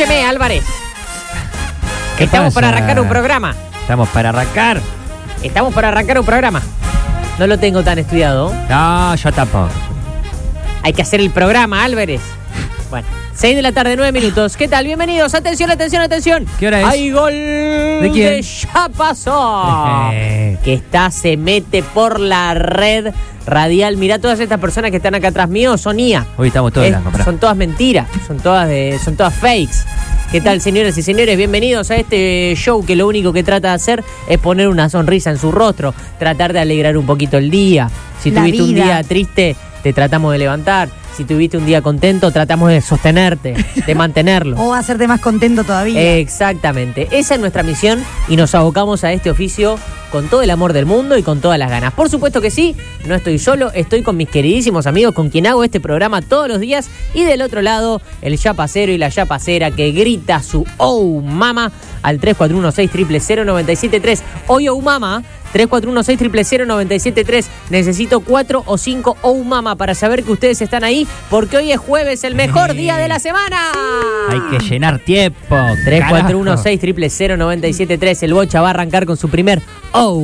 Decime, Álvarez. ¿Qué Estamos pasa? para arrancar un programa. Estamos para arrancar. Estamos para arrancar un programa. No lo tengo tan estudiado. No, yo tampoco. Hay que hacer el programa, Álvarez. Bueno, 6 de la tarde, 9 minutos. ¿Qué tal? Bienvenidos. Atención, atención, atención. ¿Qué hora es? Hay gol ¿De quién? de Ya Pasó. Que se mete por la red radial. Mirá, todas estas personas que están acá atrás mío son IA. Hoy estamos todos blancos, pará. Son todas mentiras, son todas fakes. ¿Qué tal, señoras y señores? Bienvenidos a este show que lo único que trata de hacer es poner una sonrisa en su rostro, tratar de alegrar un poquito el día. Si La tuviste un vida. día triste, te tratamos de levantar. Si tuviste un día contento, tratamos de sostenerte, de mantenerlo. O hacerte más contento todavía. Exactamente. Esa es nuestra misión y nos abocamos a este oficio con todo el amor del mundo y con todas las ganas. Por supuesto que sí, no estoy solo, estoy con mis queridísimos amigos con quien hago este programa todos los días. Y del otro lado, el yapacero y la yapacera que grita su "Oh Mama" al 341-600-973. Hoy "Oh Mama", 341-600-973. Necesito 4 o 5 "Oh Mama" para saber que ustedes están ahí, porque hoy es jueves, el mejor día de la semana. Hay que llenar tiempo. 341-600-973. El Bocha va a arrancar con su primer "Oh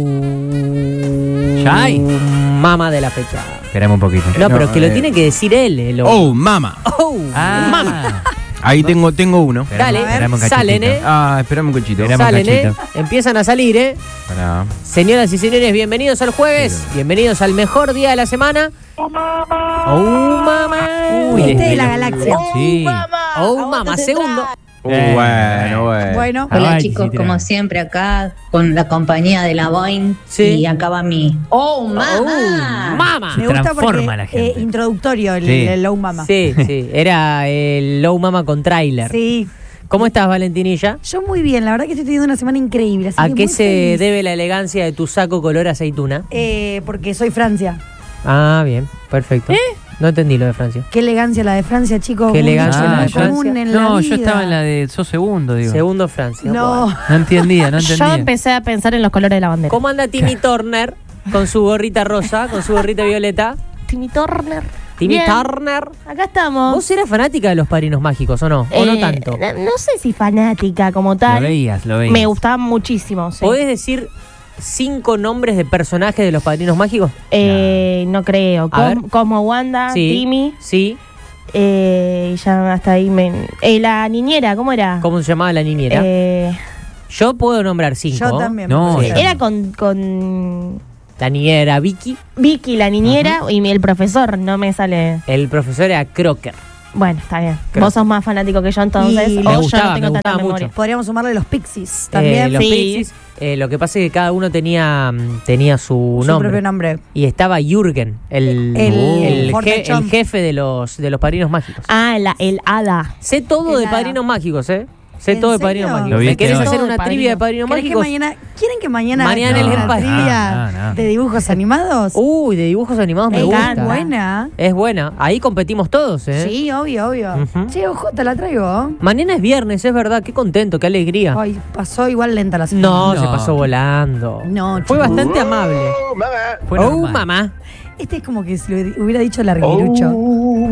¿Ya hay? Mama" de la fecha. Esperamos un poquito. No, pero que lo tiene que decir él. El Oh, mama. "Oh Mama". Ahí tengo uno. Dale, esperamos un salen, cachitito. Esperame un cochito. Esperamos. Salen, cachito. Empiezan a salir, Pará. Señoras y señores, bienvenidos al jueves. Bienvenidos al mejor día de la semana. Oh Mama. Uy, Este desde de la los- galaxia. Sí. Oh Mama, segundo. Bueno. Bueno, Hola Ay, chicos, sí, como tira. siempre acá con la compañía de la Boeing. Sí. Y acá va mi ¡Oh, mamá! Mama. me gusta transforma porque la gente. introductorio el, Sí. el Low Mama. Sí, sí, era el Low Mama con tráiler. Sí. ¿Cómo estás, Valentinilla? Yo muy bien, la verdad que estoy teniendo una semana increíble. Así ¿A que qué muy se feliz. debe la elegancia de tu saco color aceituna? Porque soy Francia. Ah, bien, perfecto. No entendí lo de Francia. Qué elegancia la de Francia, chicos. Qué Un elegancia dicho la muy de Francia. común en la No, vida. yo estaba en la de sos segundo, digo. Segundo Francia. No. Bueno. No entendía. Yo empecé a pensar en los colores de la bandera. ¿Cómo anda Timmy Turner con su gorrita rosa, con su gorrita violeta? Timmy Turner. Timmy Bien. Turner. Acá estamos. ¿Vos eras fanática de los Padrinos Mágicos o no? ¿O no tanto? No sé si fanática como Lo tal. veías. Me gustaban muchísimo. Sí. ¿Podés decir 5 nombres de personajes de los Padrinos Mágicos? No creo. A ver. Cosmo Wanda, Sí. Timmy. Sí. Y ya hasta ahí la niñera, ¿cómo era? ¿Cómo se llamaba la niñera? Yo puedo nombrar 5. Yo también. No, Sí. yo- Era con La niñera era Vicky. Vicky, la niñera, y el profesor, no me sale. El profesor era Crocker. Bueno, está bien. Creo. Vos sos más fanático que yo entonces. Y O me yo gustaba, no tengo me tanta gustaba memoria. mucho. Podríamos sumarle los Pixies también. Los Sí. Pixies. Lo que pasa es que cada uno tenía su Su nombre. propio nombre. Y estaba Jürgen, El fortachón. el jefe de los Padrinos Mágicos. Ah, el hada. Sé todo El de hada. Padrinos Mágicos, ¿eh? Sé ¿En todo de serio? Padrinos Lo Mágicos. vi ¿Me este querés hoy. hacer Todo una de trivia de Padrinos. Padrinos ¿Quieren Mágicos? que mañana Mañana hagamos les una empate. trivia No. de dibujos animados? Uy, de dibujos animados me Es gusta. buena. Es buena. Ahí competimos todos, ¿eh? Sí, obvio. Ujú. Che, ojo, te la traigo. Mañana es viernes, es verdad. Qué contento, qué alegría. Ay, pasó igual lenta la semana. No, No. se pasó volando. No, Fue chicos. bastante amable. Fue Oh, normal. mamá. Este es como que si lo hubiera dicho Larguirucho. Oh,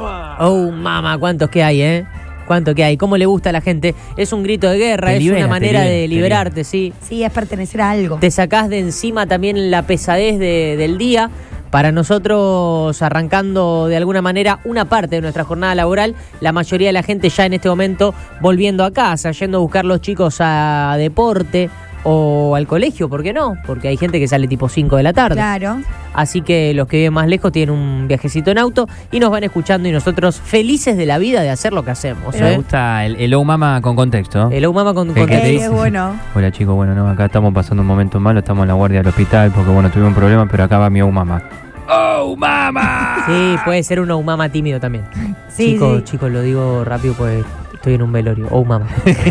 mamá, cuántos que hay, ¿eh? Cuánto que hay. ¿Cómo le gusta a la gente? Es un grito de guerra, Te es libera, una manera te libera, de te liberarte, sí. Sí, es pertenecer a algo. Te sacás de encima también la pesadez del día. Para nosotros, arrancando de alguna manera una parte de nuestra jornada laboral, la mayoría de la gente ya en este momento volviendo a casa, yendo a buscar los chicos a deporte o al colegio, ¿por qué no? Porque hay gente que sale tipo 5 de la tarde. Claro. Así que los que viven más lejos tienen un viajecito en auto y nos van escuchando y nosotros felices de la vida de hacer lo que hacemos. Me ¿eh? gusta el Oh Mama con contexto. El Oh Mama con ¿Qué te contexto. dice? Es bueno. Hola chicos, bueno, no, acá estamos pasando un momento malo, estamos en la guardia del hospital porque bueno, tuvimos un problema, pero acá va mi Oh Mama. ¡Oh Mama! Sí, puede ser un Oh Mama tímido también. Sí, sí. Chicos, lo digo rápido pues estoy en un velorio. Oh Mama.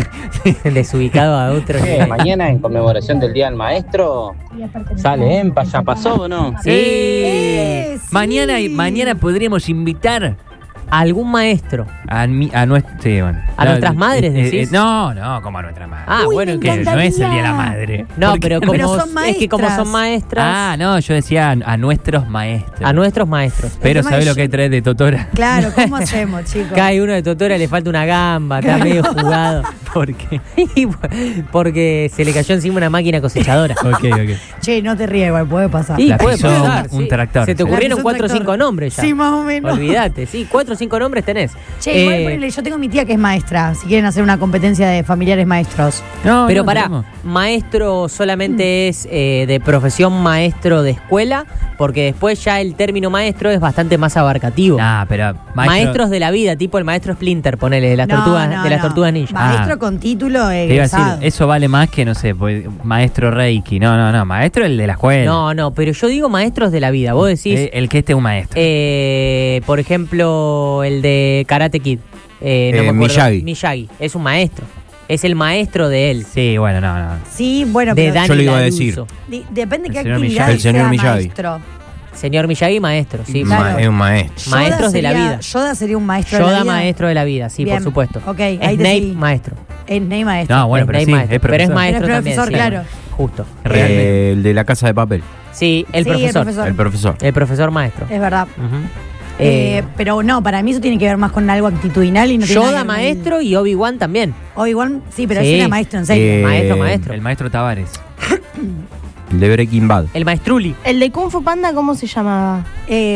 Desubicado a otro. Mañana en conmemoración del Día del Maestro sale EMPA, ¿ya pasó o no? Sí. Sí. Mañana podríamos invitar Algún maestro. Sí, bueno. ¿A nuestras madres decís? No, como a nuestras madres. Ah, Uy, bueno, me que No es el Día de la encantaría. Madre. no, ¿Por qué? pero como Pero son es que como son maestras, Ah, no, yo decía a nuestros maestros. a nuestros maestros. Pero El tema ¿sabes es lo que yo- trae de Totora? Claro, ¿cómo hacemos, chicos? Cae uno de Totora, le falta una gamba, está medio jugado. ¿Por qué? Porque se le cayó encima una máquina cosechadora. Ok. Che, no te ríes, igual, puede pasar. Sí, La puede pisó pasar. un sí. tractor. Se te Sí. ocurrieron La pisó 4 o un 5 tractor. nombres ya. Sí, más o menos. Olvídate, sí, 4 o 5 nombres tenés. Che, igual Eh, ponele, yo tengo mi tía que es maestra, si quieren hacer una competencia de familiares maestros. No, Pero no, pará, tenemos. maestro solamente es de profesión maestro de escuela, porque después ya el término maestro es bastante más abarcativo. Nah, pero Maestros de la vida, tipo el maestro Splinter, ponele, de las No, tortugas, no, de las no. tortugas ninja. Maestro Ah. con título Te iba a decir, egresado. eso vale más que, no sé, pues, maestro Reiki. No, maestro el de la escuela. No, pero yo digo maestros de la vida. Vos decís, El que esté un maestro. por ejemplo, el de Karate Kid. No me acuerdo. Miyagi. Miyagi, es un maestro. Es el maestro de él. Sí, bueno, no. Sí, bueno, De pero Dani Yo lo iba a Laruso. decir. Depende El qué señor actividad Miyagi. El señor sea Miyagi. maestro. Señor Miyagi, maestro, sí. Claro. Es un maestro. Maestros de la vida. Yoda sería un maestro de la Yoda, vida. maestro de la vida, sí, Bien, por supuesto. ok, ahí te Snape, seguí. maestro. Snape maestro. No, bueno, pero Snape sí, maestro. es profesor. Pero es maestro Pero es también, profesor, sí. claro. Justo. Realmente. El de la casa de papel. Sí, el Sí, profesor. El profesor. El profesor maestro. Es verdad. Ujú. Pero no, para mí eso tiene que ver más con algo actitudinal y no tiene nada Yoda que ver con maestro y Obi-Wan también. Obi-Wan, sí, pero Sí. ese era maestro en serio. Maestro. El maestro Tavares. El de Breaking Bad. El maestruli. El de Kung Fu Panda, ¿cómo se llamaba?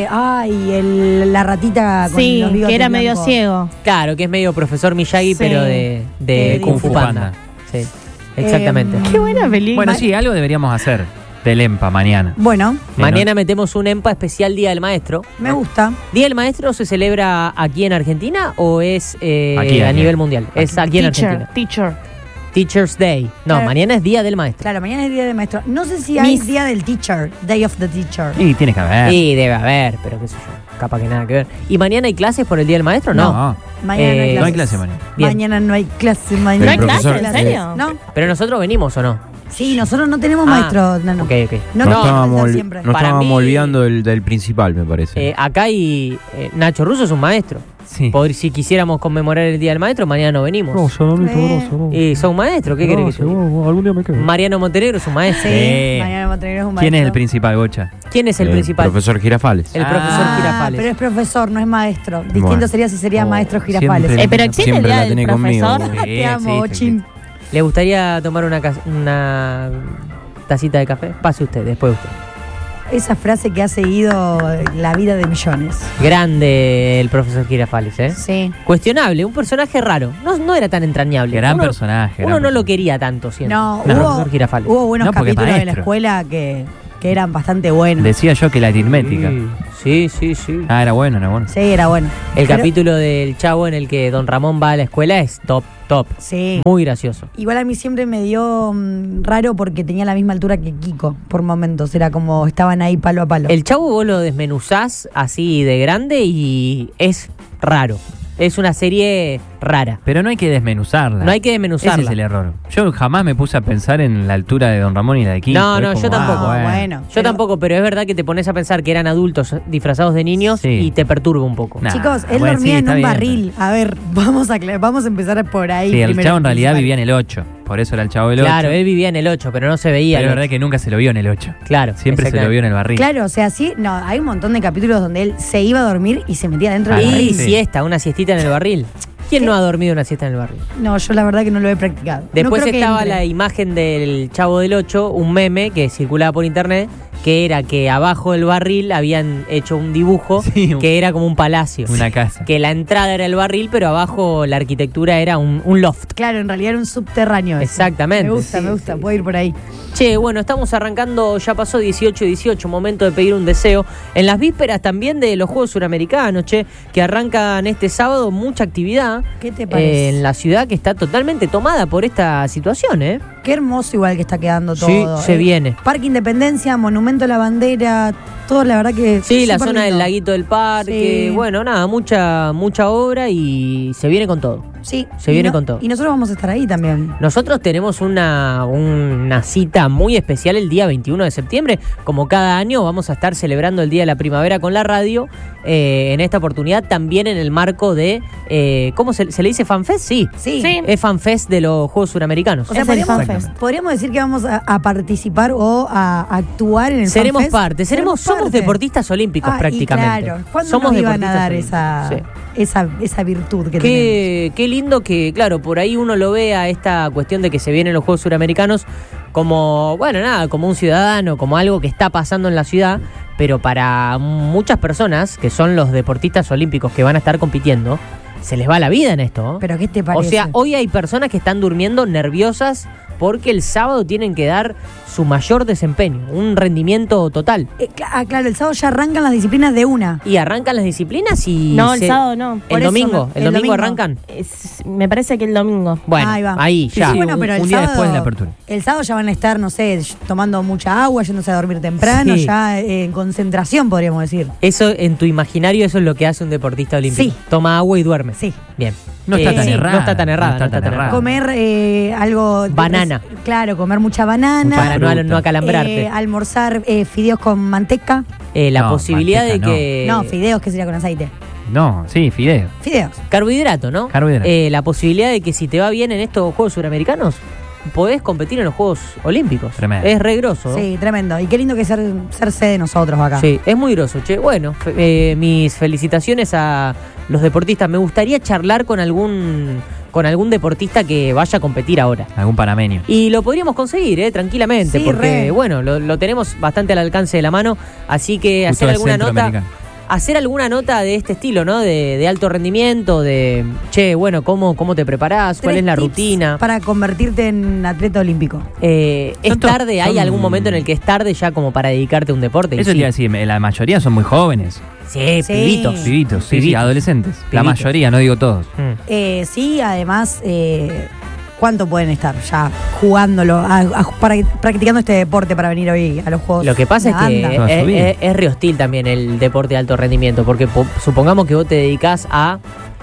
La ratita con Sí, los bigotes que era medio blancos. ciego. Claro, que es medio profesor Miyagi, Sí. pero de De Kung Fu Kung Fu Panda. Sí, exactamente. Qué buena película. Bueno, sí, algo deberíamos hacer del EMPA mañana. Bueno, Mañana metemos un EMPA especial Día del Maestro. me gusta. ¿Día del Maestro se celebra aquí en Argentina o es Aquí. a nivel mundial? Es aquí en Argentina. Teacher. Teacher's Day. No, Claro. mañana es Día del Maestro. Claro, mañana es día del maestro. No sé si hay Miss. día del teacher, day of the teacher. Y tiene que haber. Sí, debe haber, pero qué sé yo. Capaz que nada que ver. ¿Y mañana hay clases por el Día del Maestro? No. Mañana no hay clases. No hay clase mañana. Bien. Mañana no hay clase, mañana ¿No hay profesor- clase? ¿En serio? No, ¿Pero nosotros venimos o no? sí, nosotros no tenemos Ah, maestros. No. Ok, ok. No, Nos no, estábamos, faltan siempre. nos Para estábamos mí- olvidando del principal, me parece. Acá hay. Nacho Russo es un maestro. Sí. Si quisiéramos conmemorar el Día del Maestro, mañana no venimos. Y son maestros, ¿qué querés que yo diga? Algún día me quedo. Mariano Montenegro es un maestro. Sí, mañana Montenegro es un maestro. ¿Quién es el principal, Gocha? ¿Quién es el principal? Profesor Girafales. El profesor Ah, Girafales. pero es profesor, no es maestro. Distinto Bueno. sería si sería Oh, maestro Girafales. siempre- Pero existe el Siempre día la del tenés conmigo, profesor. vos. Te amo, Ochín. ¿Le gustaría tomar una tacita de café? Pase usted, después usted. Esa frase que ha seguido la vida de millones. Grande el profesor Girafales, ¿eh? Sí. Cuestionable, un personaje raro. No era tan entrañable. Gran Uno- personaje. Uno no lo quería tanto siempre. No, El profesor Girafales. hubo buenos No, porque capítulos de la maestro. escuela que eran bastante buenos. Decía yo que la aritmética. Sí. Ah, era bueno, era bueno. Sí, era bueno. El Pero- capítulo del Chavo en el que Don Ramón va a la escuela es top. Sí. Muy gracioso. Igual a mí siempre me dio raro porque tenía la misma altura que Kiko por momentos. Era como estaban ahí palo a palo. El Chavo vos lo desmenuzás así de grande y es raro. Es una serie rara. Pero no hay que desmenuzarla. No hay que desmenuzarla. Ese es el error. Yo jamás me puse a pensar en la altura de Don Ramón y la de Kiko. No, Es no, como, yo tampoco. bueno. Yo tampoco, pero es verdad que te pones a pensar que eran adultos disfrazados de niños Sí. y te perturba un poco. Nah, Chicos, él bueno, dormía sí, en está un bien, barril. A ver, vamos a empezar por ahí. Sí, el primero, chavo en realidad principal. vivía en el 8. Por eso era el chavo del 8. Claro, él vivía en el 8, pero no se veía. Pero el es verdad 8. que nunca se lo vio en el 8. Claro. Siempre se lo vio en el barril. Claro, o sea, sí, no, hay un montón de capítulos donde él se iba a dormir y se metía dentro del Ah, Y barril. sí. siesta, una siestita en el barril. ¿Quién no ha dormido una siesta en el barril? No, yo la verdad que no lo he practicado. No Después creo que estaba entre. la imagen del Chavo del 8, un meme que circulaba por internet, que era que abajo del barril habían hecho un dibujo Sí, que era como un palacio. Una casa. Que la entrada era el barril, pero abajo la arquitectura era un loft. Claro, en realidad era un subterráneo. ese. Exactamente, Me gusta, sí. puedo ir por ahí. Che, bueno, estamos arrancando, ya pasó 18, momento de pedir un deseo. En las vísperas también de los Juegos Suramericanos, che, que arrancan este sábado, mucha actividad ¿Qué te parece? en la ciudad que está totalmente tomada por esta situación, ¿eh? Qué hermoso igual que está quedando Sí, todo. se viene. Parque Independencia, Monumento a la Bandera, todo la verdad que... Sí, la súper zona del lindo. laguito del parque, Sí. bueno, nada, mucha obra y se viene con todo. Sí. Se y viene con todo. Y nosotros vamos a estar ahí también. Nosotros tenemos una cita muy especial el día 21 de septiembre. Como cada año vamos a estar celebrando el Día de la Primavera con la radio. en esta oportunidad también en el marco de, ¿cómo se le dice? ¿FanFest? Sí. Sí. Es FanFest de los Juegos Suramericanos. O sea, Es el podríamos, FanFest. podríamos decir que vamos a participar o a actuar en el Seremos FanFest. parte, somos parte. deportistas olímpicos Y prácticamente. claro, ¿cuándo Somos nos iban a dar deportistas olímpicos? Sí. esa virtud que tenemos? Qué lindo que, claro, por ahí uno lo ve a esta cuestión de que se vienen los Juegos Suramericanos como, bueno, nada, como un ciudadano, como algo que está pasando en la ciudad, pero para muchas personas, que son los deportistas olímpicos que van a estar compitiendo, se les va la vida en esto. ¿Pero qué te parece? O sea, hoy hay personas que están durmiendo nerviosas porque el sábado tienen que dar su mayor desempeño, un rendimiento total. Claro, el sábado ya arrancan las disciplinas de una. Y arrancan las disciplinas y... No, el sábado no. Por El eso domingo, me- el el domingo domingo. arrancan. Me parece que el domingo. Bueno, Ahí va. ahí Sí, ya. sí, bueno, pero el un día sábado, después de la apertura. El sábado ya van a estar, no sé, tomando mucha agua, yéndose a dormir temprano, Sí. ya en concentración, podríamos decir. Eso, en tu imaginario, eso es lo que hace un deportista olímpico. Sí. Toma agua y duerme. Sí. Bien. No está tan sí, errada. No está tan errada. Comer algo... Banana. Claro, comer mucha banana. Para fruta. no acalambrarte. Almorzar fideos con manteca. La No, posibilidad de manteca que... No, fideos que sería con aceite. No, sí, fideo. Fideos. Carbohidrato, ¿no? Carbohidrato. La posibilidad de que si te va bien en estos Juegos Suramericanos, podés competir en los Juegos Olímpicos. Tremendo. Es re grosso. Sí, tremendo. Y qué lindo que ser sede nosotros acá. Sí, es muy groso, che. Bueno, mis felicitaciones a los deportistas. Me gustaría charlar con algún deportista que vaya a competir ahora. Algún panameño. Y lo podríamos conseguir, tranquilamente, Sí, porque, re. bueno, lo tenemos bastante al alcance de la mano. Así que Justo hacer el alguna nota... centroamericano. Hacer alguna nota de este estilo, ¿no? De alto rendimiento, de, che, bueno, ¿cómo te preparás? ¿Cuál 3 es la tips rutina? para convertirte en atleta olímpico? ¿Es Son to- tarde? ¿Hay son- algún momento en el que es tarde ya como para dedicarte a un deporte? Y Eso sí. te iba a decir, la mayoría son muy jóvenes. Sí, Sí. pibitos. Pibitos, sí, sí, Pibitos. adolescentes. La Pibitos. mayoría, no digo todos. Mm. Sí, además, ¿cuánto pueden estar ya jugándolo, practicando este deporte para venir hoy a los Juegos? Lo que pasa Una es que banda. Toda su vida. es re hostil también el deporte de alto rendimiento, porque supongamos que vos te dedicás a,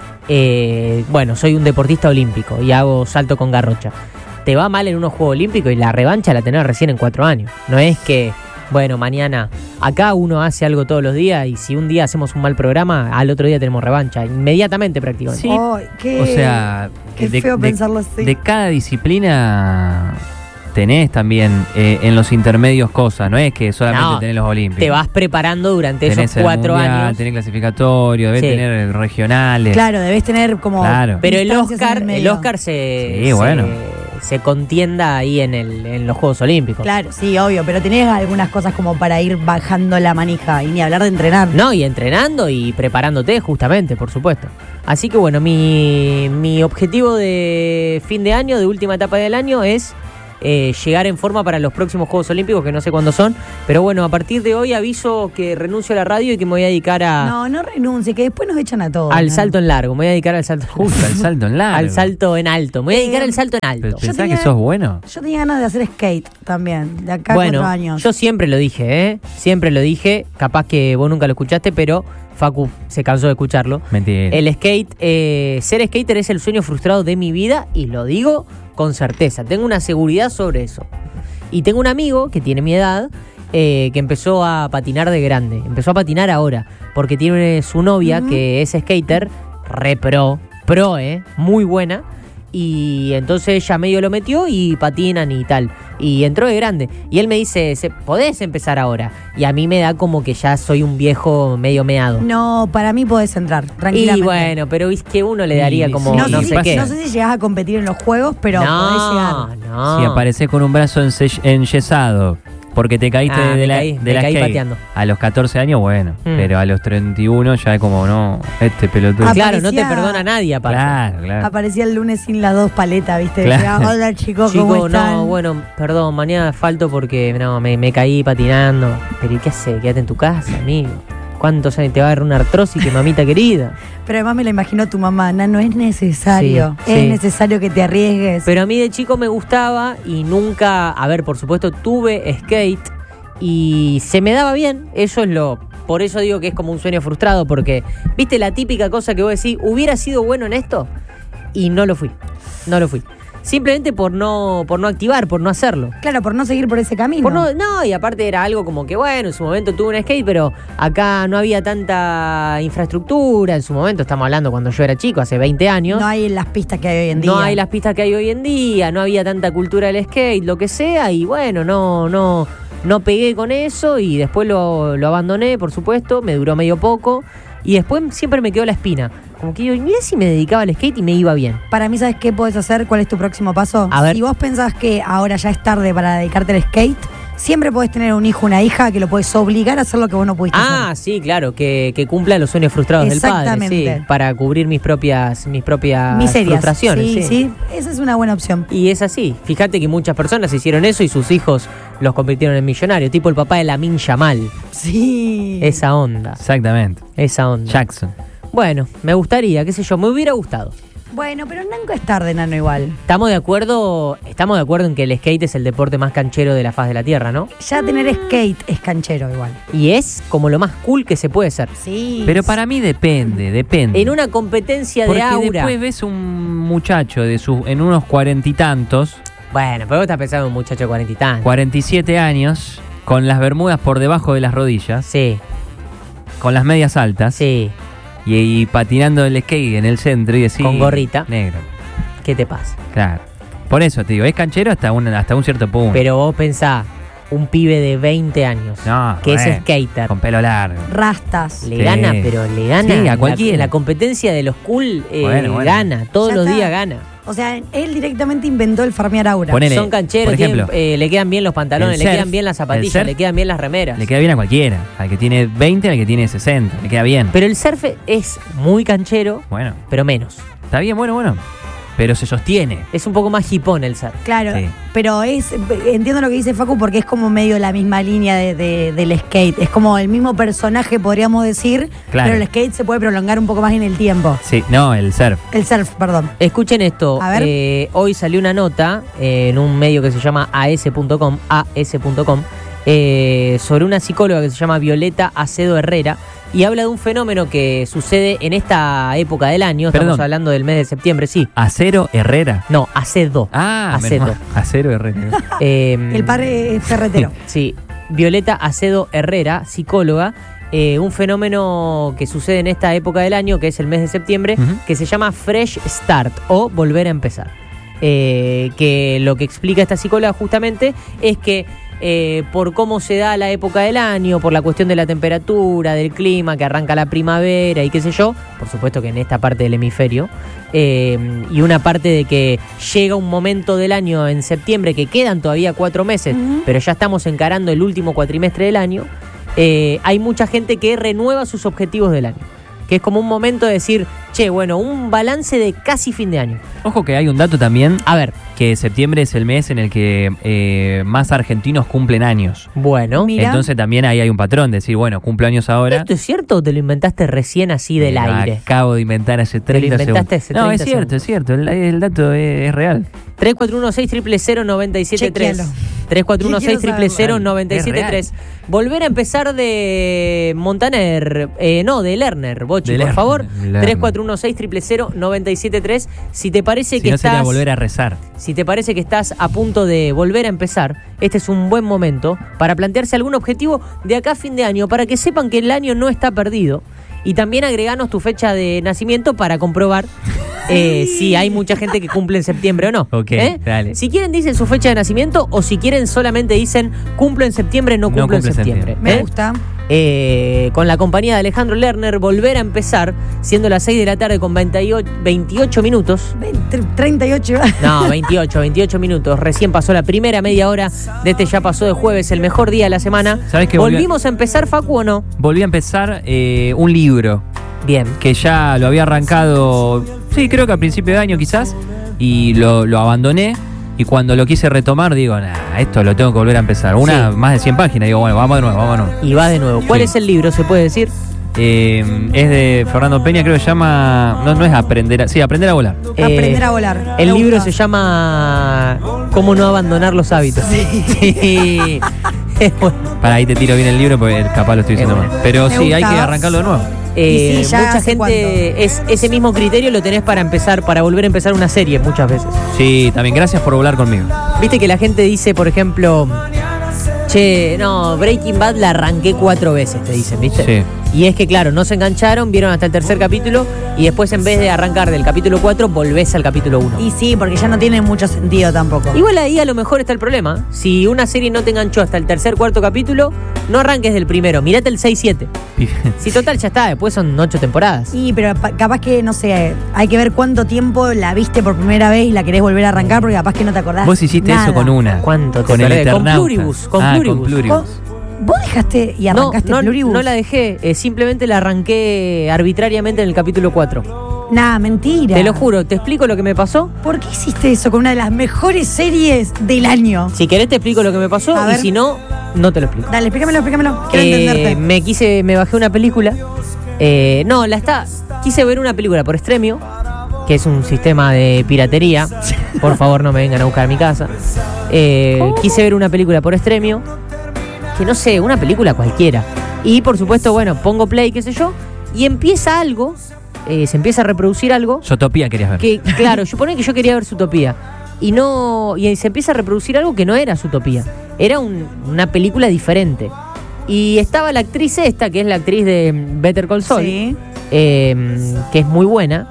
bueno, soy un deportista olímpico y hago salto con garrocha. Te va mal en unos Juegos Olímpicos y la revancha la tenés recién en 4 años. No es que, bueno, mañana acá uno hace algo todos los días y si un día hacemos un mal programa, al otro día tenemos revancha, inmediatamente prácticamente. Sí. Ay, qué- O sea, qué feo pensarlo así. de cada disciplina tenés también en los intermedios cosas, no es que solamente No, tenés los olímpicos. Te vas preparando durante Tenés esos el 4 mundial, años. tenés clasificatorio, debes Sí. tener regionales. Claro, debes tener como. Claro. Pero el distancias en Oscar, el medio. Oscar Sí, bueno. se contienda ahí en los Juegos Olímpicos. Claro, sí, obvio, pero tenés algunas cosas como para ir bajando la manija y ni hablar de entrenar. No, y entrenando y preparándote justamente, por supuesto. Así que bueno, mi objetivo de fin de año, de última etapa del año, es llegar en forma para los próximos Juegos Olímpicos, que no sé cuándo son. Pero bueno, a partir de hoy aviso que renuncio a la radio y que me voy a dedicar No renuncie, que después nos echan a todos. al ¿no? salto en largo. Me voy a dedicar al salto Justo, al salto en largo. al salto en alto. Me voy a dedicar al salto en alto. Pero Yo ¿Pensás tenía- que sos bueno? Yo tenía ganas de hacer skate también, de acá a Bueno, 4 años. yo siempre lo dije, siempre lo dije. Capaz que vos nunca lo escuchaste, pero Facu se cansó de escucharlo. Mentira. El skate, ser skater es el sueño frustrado de mi vida y lo digo con certeza. Tengo una seguridad sobre eso. Y tengo un amigo que tiene mi edad que empezó a patinar de grande. Empezó a patinar ahora porque tiene su novia que es skater, re pro, muy buena. Y entonces ella medio lo metió y patinan y tal. Y entró de grande. Y él me dice, podés empezar ahora. Y a mí me da como que ya soy un viejo medio meado. No, para mí podés entrar, tranquilamente. Y bueno, pero es que uno le daría Y como no, no sé sé si, qué. no sé si llegás a competir en los juegos, pero podés llegar. no. Si apareces con un brazo enyesado porque te caíste Ah, de me la, caí- de me la caí skate pateando. a los 14 años, bueno. Pero a los 31 ya es como, no, este pelotudo. Ah, Claro, no te Aparecía- perdona nadie aparte. Claro. Aparecía el lunes sin las 2 paletas, ¿viste? Claro. Llegaba, hola chicos, ¿cómo Chico, están? no, bueno, perdón, mañana falto porque no, me caí patinando. Pero ¿y qué haces? Quédate en tu casa, amigo. ¿Cuántos años te va a agarrar una artrosis, que mamita querida? Pero además me la imaginó tu mamá, no es necesario. Sí, es sí. necesario que te arriesgues. Pero a mí de chico me gustaba y nunca, a ver, por supuesto, tuve skate y se me daba bien. Eso es por eso digo que es como un sueño frustrado, porque, viste la típica cosa que vos decís, hubiera sido bueno en esto y no lo fui. simplemente por no activar, por no hacerlo. Claro, por no seguir por ese camino. Y aparte era algo como que, bueno, en su momento tuve un skate, pero acá no había tanta infraestructura. En su momento, estamos hablando cuando yo era chico, hace 20 años. No hay las pistas que hay hoy en día. No hay las pistas que hay hoy en día, no había tanta cultura del skate, lo que sea, y bueno, no pegué con eso y después lo abandoné, por supuesto, me duró medio poco y después siempre me quedó la espina. Como que yo, mirá si me dedicaba al skate y me iba bien. Para mí, ¿sabes qué podés hacer? ¿Cuál es tu próximo paso? A ver. Si vos pensás que ahora ya es tarde para dedicarte al skate, siempre podés tener un hijo, una hija que lo podés obligar a hacer lo que vos no pudiste hacer. Sí, claro, que cumpla los sueños frustrados del padre. Exactamente. Sí, para cubrir mis propias Miserias. frustraciones. Sí, esa es una buena opción. Y es así. Fíjate que muchas personas hicieron eso y sus hijos los convirtieron en millonarios. Tipo el papá de Lamine Yamal. Sí. Esa onda. Exactamente. Esa onda. Jackson. Bueno, me gustaría, qué sé yo, me hubiera gustado. Bueno, pero nunca es tarde, Nano, igual. Estamos de acuerdo en que el skate es el deporte más canchero de la faz de la tierra, ¿no? Ya tener skate es canchero igual. Y es como lo más cool que se puede ser. Sí. Pero para mí depende. En una competencia Porque de aura. después ves un muchacho en unos 40 y tantos, Bueno, pero vos estás pensando en un muchacho de 40 y tantos. 47 años, con las bermudas por debajo de las rodillas, Sí, con las medias altas, sí. y patinando el skate en el centro y decir... Con gorrita. Negro, ¿Qué te pasa? claro. Por eso te digo, es canchero hasta un cierto punto. Pero vos pensás, un pibe de 20 años No, que es bueno, skater. con pelo largo. Rastas. Le Sí. gana, pero le gana. Sí, a cualquiera. En la competencia de los cool Bueno. gana. Todos Ya los está. días gana. O sea, él directamente inventó el farmear aura. Ponele, Son cancheros, por ejemplo, le quedan bien los pantalones, el le surf, quedan bien las el zapatillas, surf, le quedan bien las remeras. le queda bien a cualquiera. Al que tiene 20, al que tiene 60. Le queda bien. Pero el surf es muy canchero, Bueno, pero menos. está bien, bueno. Pero se sostiene. Es un poco más hipón el surf. Claro, Sí. pero entiendo lo que dice Facu porque es como medio la misma línea del skate. Es como el mismo personaje, podríamos decir, Claro. pero el skate se puede prolongar un poco más en el tiempo. Sí, no, el surf. El surf, perdón. Escuchen esto, A ver. hoy salió una nota en un medio que se llama as.com, sobre una psicóloga que se llama Violeta Acedo Herrera y habla de un fenómeno que sucede en esta época del año. Estamos Perdón. hablando del mes de septiembre, sí. Acero Herrera. No, Acedo. Acedo. Acedo. Acero Herrera. El padre es ferretero. Sí, Violeta Acedo Herrera, psicóloga, un fenómeno que sucede en esta época del año, que es el mes de septiembre, Ujú. que se llama Fresh Start o volver a empezar. Que lo que explica esta psicóloga justamente es que por cómo se da la época del año, por la cuestión de la temperatura, del clima, que arranca la primavera y qué sé yo, por supuesto que en esta parte del hemisferio, y una parte de que llega un momento del año en septiembre, que quedan todavía 4 meses, Ujú. pero ya estamos encarando el último cuatrimestre del año, hay mucha gente que renueva sus objetivos del año. Que es como un momento de decir, che, bueno, un balance de casi fin de año. Ojo que hay un dato también, A ver, que septiembre es el mes en el que más argentinos cumplen años. bueno, Mira. Entonces también ahí hay un patrón, decir, bueno, cumplo años ahora. ¿esto es cierto o te lo inventaste recién así del Me lo aire? acabo de inventar hace 30 inventaste hace segundos. No, 30 es cierto, el dato es real. 341-600-973. Chequealo. 341-600-973. Volver a empezar de Montaner, de Lerner, Bochi, De por Lerner, favor. Lerner. 341-600-973. Si te parece Si que no sería estás... volver a rezar. Si te parece que estás a punto de volver a empezar, este es un buen momento para plantearse algún objetivo de acá a fin de año, para que sepan que el año no está perdido. Y también agreganos tu fecha de nacimiento para comprobar si hay mucha gente que cumple en septiembre o no. Ok, dale. Si quieren dicen su fecha de nacimiento o si quieren solamente dicen cumplo en septiembre, no cumplo en septiembre. Me gusta. Con la compañía de Alejandro Lerner, volver a empezar, siendo las 6 de la tarde con 28 minutos. 38. No, 28 minutos. Recién pasó la primera media hora de este Ya Pasó de Jueves, el mejor día de la semana. ¿Sabés que ¿Volvimos a empezar, Facu, o no? Volví a empezar un libro Bien. que ya lo había arrancado, sí, creo que a principio de año quizás, y lo abandoné. Y cuando lo quise retomar, digo, esto lo tengo que volver a empezar. Más de 100 páginas. Digo, bueno, vamos de nuevo. Y va de nuevo. ¿Cuál Sí. es el libro, se puede decir? Es de Fernando Peña, creo que se llama... No es Aprender a volar. Aprender a volar. El Me libro gusta. se llama ¿Cómo no abandonar los hábitos? Sí. Es bueno. Para ahí te tiro bien el libro porque capaz lo estoy diciendo bueno. mal. Pero Me sí, hay gusta. que arrancarlo de nuevo. Y sí, ya mucha hace gente, ese mismo criterio lo tenés para volver a empezar una serie muchas veces. Sí, también gracias por volar conmigo. Viste que la gente dice, por ejemplo, che, no, Breaking Bad la arranqué 4 veces, te dicen, ¿viste? Sí. Y es que, claro, no se engancharon, vieron hasta el tercer capítulo y después en vez de arrancar del capítulo 4, volvés al capítulo 1. Y sí, porque ya no tiene mucho sentido tampoco. Igual ahí a lo mejor está el problema. Si una serie no te enganchó hasta el tercer, cuarto capítulo, no arranques del primero, mirate el 6-7. Si total ya está, después son 8 temporadas. Sí, pero capaz que, no sé, hay que ver cuánto tiempo la viste por primera vez y la querés volver a arrancar porque capaz que no te acordás. Vos hiciste nada. eso con una. ¿Cuánto te Con el perdés? Con Eternauta. Pluribus. Con Pluribus. ¿Vos dejaste y arrancaste Pluribus? No la dejé, simplemente la arranqué arbitrariamente en el capítulo 4. Nah, mentira. Te lo juro, ¿te explico lo que me pasó? ¿Por qué hiciste eso con una de las mejores series del año? Si querés te explico lo que me pasó A y ver. si no, no te lo explico. Dale, explícamelo. Quiero entenderte. Me bajé una película. Quise ver una película por Stremio, que es un sistema de piratería. Por favor, no me vengan a buscar a mi casa. Quise ver una película por Stremio, que no sé, una película cualquiera. Y por supuesto, bueno, pongo play, qué sé yo, y empieza algo, se empieza a reproducir algo. Zootopía querías ver. Que, claro, supone que yo quería ver Zootopía. Y se empieza a reproducir algo que no era Zootopía. Era una película diferente. Y estaba la actriz esta, que es la actriz de Better Call Saul, Sí. que es muy buena.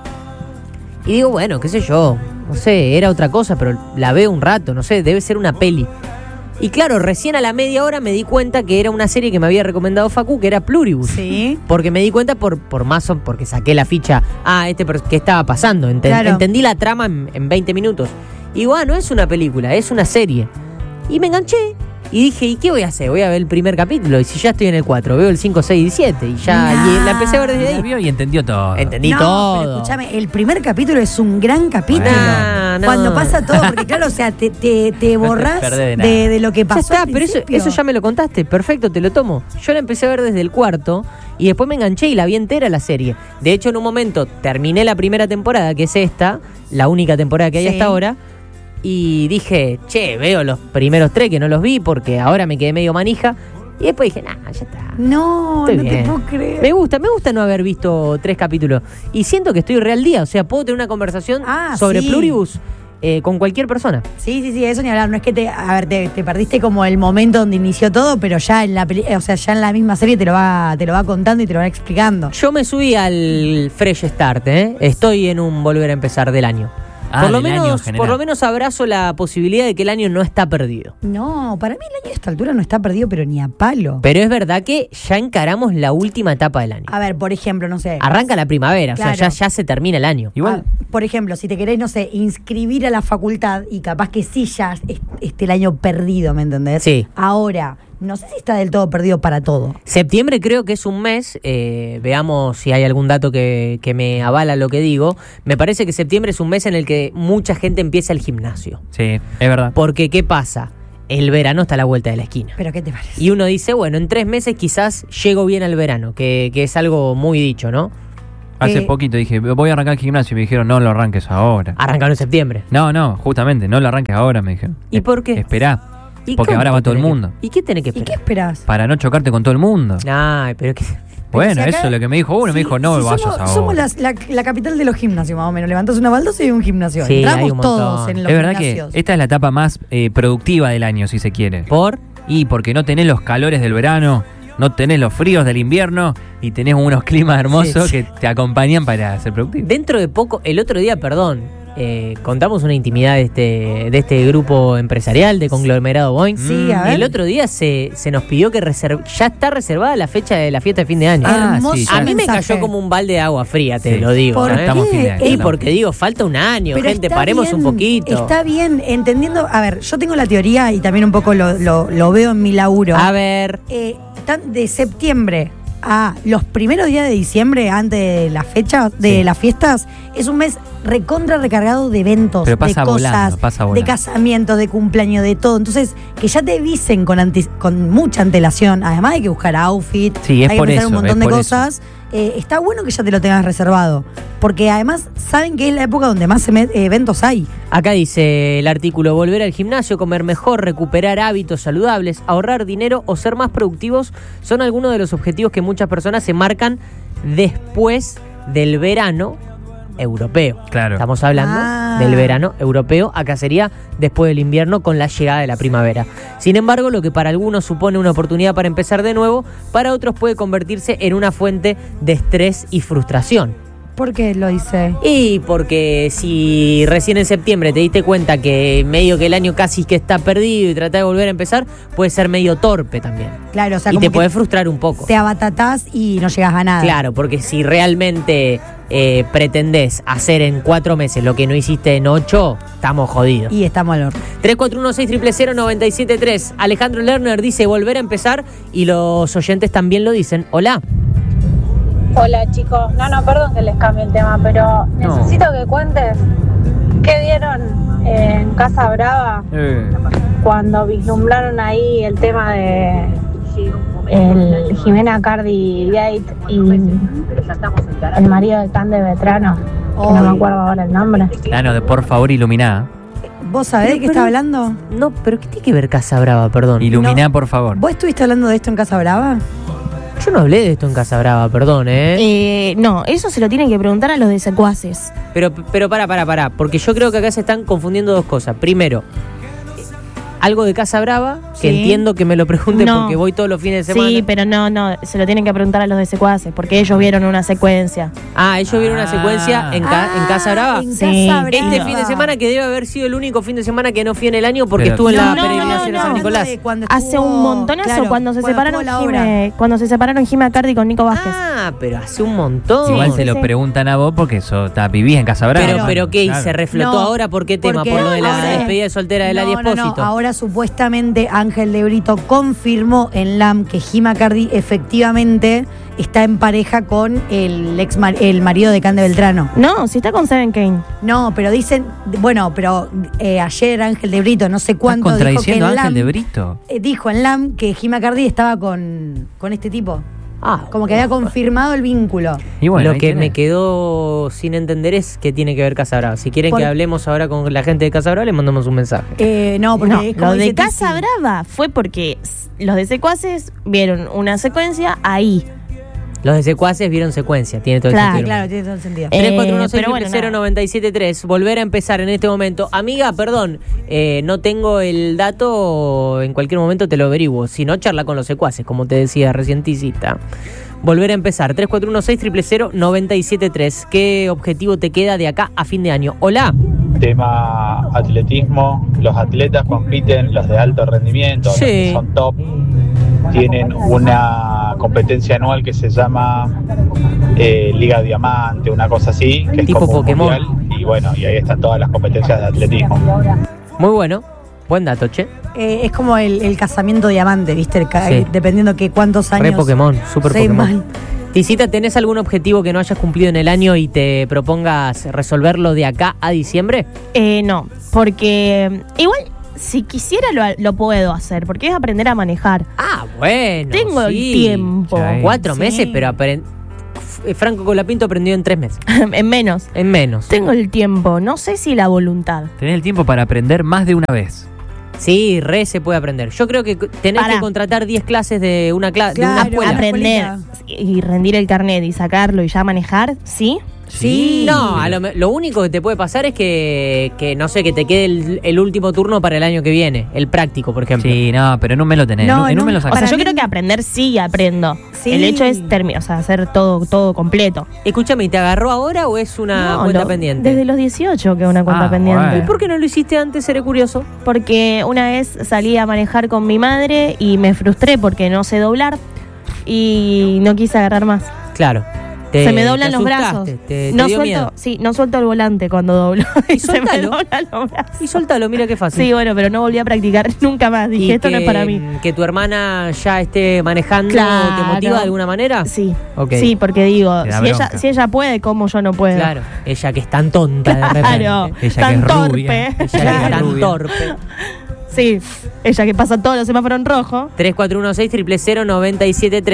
Y digo, bueno, qué sé yo, no sé, era otra cosa, pero la veo un rato, no sé, debe ser una peli. Y claro, recién a la media hora me di cuenta que era una serie que me había recomendado Facu, que era Pluribus. Sí. Porque me di cuenta porque saqué la ficha, ¿qué estaba pasando? Claro. Entendí la trama en 20 minutos. Y digo, no es una película, es una serie. Y me enganché y dije, ¿y qué voy a hacer? Voy a ver el primer capítulo. Y si ya estoy en el 4, veo el 5, 6 y 7. Y ya y la empecé a ver desde La ahí. vio y entendió todo. Entendí No, todo. pero escúchame, el primer capítulo es un gran capítulo. No. Cuando pasa todo, porque claro, o sea, te borrás perdés de nada. de lo que Ya pasó. está, al pero principio. eso ya me lo contaste. Perfecto, te lo tomo. Yo la empecé a ver desde el 4 y después me enganché y la vi entera la serie. De hecho, en un momento terminé la primera temporada, que es esta, la única temporada que hay Sí. hasta ahora, y dije, veo los primeros 3 que no los vi porque ahora me quedé medio manija. Y después dije, ya está. No, Estoy no bien. te puedo creer. Me gusta no haber visto 3 capítulos. Y siento que estoy re al día. O sea, puedo tener una conversación sobre sí. Pluribus con cualquier persona. Sí, eso ni hablar. No es que te perdiste como el momento donde inició todo, pero ya en la misma serie te lo va contando y te lo va explicando. Yo me subí al Fresh Start, Estoy en un volver a empezar del año. Del año en general. Por lo menos abrazo la posibilidad de que el año no está perdido. No, para mí el año a esta altura no está perdido, pero ni a palo. Pero es verdad que ya encaramos la última etapa del año. A ver, por ejemplo, no sé. Arranca la primavera, o sea, Claro. ya se termina el año. Igual. Por ejemplo, si te querés, no sé, inscribir a la facultad y capaz que sí ya esté el año perdido, ¿me entendés? Sí. Ahora, no sé si está del todo perdido para todo. Septiembre creo que es un mes, veamos si hay algún dato que me avala lo que digo. Me parece que septiembre es un mes en el que mucha gente empieza el gimnasio. Sí, es verdad. Porque, ¿qué pasa? El verano está a la vuelta de la esquina. ¿Pero qué te parece? Y uno dice, bueno, en 3 meses quizás llego bien al verano, que es algo muy dicho, ¿no? Hace poquito dije, voy a arrancar el gimnasio y me dijeron, no lo arranques ahora. Arrancaron en septiembre. No, justamente, no lo arranques ahora, me dijeron. ¿Y por qué? Esperá, ¿Y porque cómo ahora va todo el tenés que- mundo. ¿Y qué tenés que ¿Y qué esperar? esperás? Para no chocarte con todo el mundo. Ay, pero que... Bueno, si acá- eso es lo que me dijo uno, me dijo, no si vayas somos, ahora. somos la capital de los gimnasios, más o menos. Levantás una baldosa y hay un gimnasio. Sí, hay Entramos un montón. todos en los Es verdad gimnasios. que esta es la etapa más productiva del año, si se quiere. ¿Por? Y porque no tenés los calores del verano, no tenés los fríos del invierno y tenés unos climas hermosos Sí. que te acompañan para ser productivo. Dentro de poco, el otro día, contamos una intimidad de este grupo empresarial de Conglomerado Boeing. Sí, a ver. El otro día se nos pidió que ya está reservada la fecha de la fiesta de fin de año. Hermoso sí, A mí me mensaje. cayó como un balde de agua fría, te Sí. lo digo. ¿Por ¿eh? Estamos fin de año. qué? Y estamos porque digo, falta un año, Pero gente, está paremos bien, un poquito. Está bien, entendiendo. A ver, yo tengo la teoría y también un poco lo veo en mi laburo. A ver, De septiembre a los primeros días de diciembre, antes de la fecha, de Sí. las fiestas, es un mes recontra recargado de eventos, Pero pasa de cosas, volando, pasa volando. de casamientos, de cumpleaños, de todo. Entonces, que ya te avisen con mucha antelación, además hay que buscar outfit, Sí, es hay por que pensar un eso, montón es de por cosas. está bueno que ya te lo tengas reservado. Porque además saben que es la época donde más eventos hay. Acá dice el artículo: volver al gimnasio, comer mejor, recuperar hábitos saludables, ahorrar dinero o ser más productivos son algunos de los objetivos que muchas personas se marcan después del verano europeo. Claro. Estamos hablando del verano europeo. Acá sería después del invierno con la llegada de la primavera. Sin embargo, lo que para algunos supone una oportunidad para empezar de nuevo, para otros puede convertirse en una fuente de estrés y frustración. ¿Por qué lo dice? Y porque si recién en septiembre te diste cuenta que medio que el año casi que está perdido y tratás de volver a empezar, puede ser medio torpe también. Claro, o sea, y como te que puede frustrar un poco. te abatatás y no llegas a nada. Claro, porque si realmente pretendés hacer en 4 meses lo que no hiciste en 8, estamos jodidos. Y estamos al horno. 341-600-973. Alejandro Lerner dice volver a empezar y los oyentes también lo dicen. Hola. Hola chicos, perdón que les cambie el tema, pero necesito que cuentes qué dieron en Casa Brava cuando vislumbraron ahí el tema de el Jimena Cardi Gate y el marido de Cande Vetrano, que no me acuerdo ahora el nombre. De por favor, iluminá. ¿Vos sabés de qué está hablando? No, pero ¿qué tiene que ver Casa Brava, perdón? Iluminá, por favor. ¿Vos estuviste hablando de esto en Casa Brava? Yo no hablé de esto en Casa Brava, perdón, No, eso se lo tienen que preguntar a los de Secuaces. Pero pará, porque yo creo que acá se están confundiendo dos cosas. Primero, algo de Casa Brava, que entiendo que me lo pregunten porque voy todos los fines de semana. Sí, pero no, se lo tienen que preguntar a los de Secuaces, porque ellos vieron una secuencia. Ellos vieron una secuencia en Casa Brava. Sí. Casa Brava. Este fin de semana que debe haber sido el único fin de semana que no fui en el año porque estuve en la peregrinación a San Nicolás. Hace un montonazo cuando se separaron Jimena Cardi con Nico Vázquez. Pero hace un montón. Igual te lo preguntan a vos porque vivís en Casa Brava. Pero ¿qué? Claro. ¿Se reflotó ahora por qué tema? ¿Por lo de la despedida de soltera de Lali Espósito? Ahora supuestamente Ángel de Brito confirmó en LAM que Jimena Cardi efectivamente está en pareja con el marido de Cande Beltrano. No, si está con Seven Kane. No, pero dicen, ayer Ángel de Brito, no sé cuánto, ¿Estás contradiciendo dijo que a Ángel LAM, de Brito? dijo en LAM que Jimena Cardi estaba con este tipo. Como que había confirmado el vínculo. Y bueno, lo que me quedó sin entender es qué tiene que ver Casa Brava. Si quieren que hablemos ahora con la gente de Casa Brava, les mandamos un mensaje. Porque es como lo de dice Casa Brava fue porque los de Secuaces vieron una secuencia ahí. Los de Secuaces vieron secuencia, tiene todo el sentido. Claro, tiene todo el sentido. 341-600-973. Volver a empezar en este momento. Amiga, perdón, no tengo el dato, en cualquier momento te lo averiguo. Si no, charla con los Secuaces, como te decía recientísita. Volver a empezar. 341-600-973. ¿Qué objetivo te queda de acá a fin de año? Hola. Tema atletismo. Los atletas compiten, los de alto rendimiento, los que son top. Tienen una competencia anual que se llama Liga Diamante, una cosa así, que es tipo como Pokémon. mundial, y ahí están todas las competencias de atletismo. Muy bueno, buen dato, che. Es como el casamiento diamante, ¿viste? Sí. Dependiendo que cuántos años. Re Pokémon, super Sí, Pokémon. mal. Tisita, ¿tenés algún objetivo que no hayas cumplido en el año y te propongas resolverlo de acá a diciembre? No, porque igual si quisiera lo puedo hacer, porque es aprender a manejar. Bueno, Tengo el tiempo. 4 meses, pero Franco Colapinto aprendió en 3 meses. En menos. En menos. Tengo el tiempo, no sé si la voluntad. Tenés el tiempo para aprender más de una vez. Sí, se puede aprender. Yo creo que tenés que contratar 10 clases de una escuela. Aprender y rendir el carnet y sacarlo y ya manejar, ¿sí? Sí. No, lo único que te puede pasar es que no sé, que te quede el último turno para el año que viene, el práctico, por ejemplo. Sí, pero en un mes lo tenés. En un mes lo sacás. O sea, yo creo que aprender sí aprendo. Sí. El hecho es hacer todo completo. Escúchame, ¿te agarró ahora o es una cuenta pendiente? Desde los 18 que es una cuenta pendiente. Bueno. ¿Y por qué no lo hiciste antes? Seré curioso. Porque una vez salí a manejar con mi madre y me frustré porque no sé doblar y no quise agarrar más. Claro. Se me doblan los brazos. No suelto, no suelto el volante cuando doblo. Y se me doblan los brazos. Y soltalo, mira qué fácil. Sí, bueno, pero no volví a practicar nunca más. Dije, esto no es para mí. ¿Que tu hermana ya esté manejando te motiva de alguna manera? Sí. Okay. Sí, porque digo, si ella puede, ¿cómo yo no puedo? Claro, ella que es tan tonta de repente. Claro, ella tan que es torpe. rubia. Ella que es tan torpe. Sí, ella que pasa todos los semáforos en rojo. 341-600-973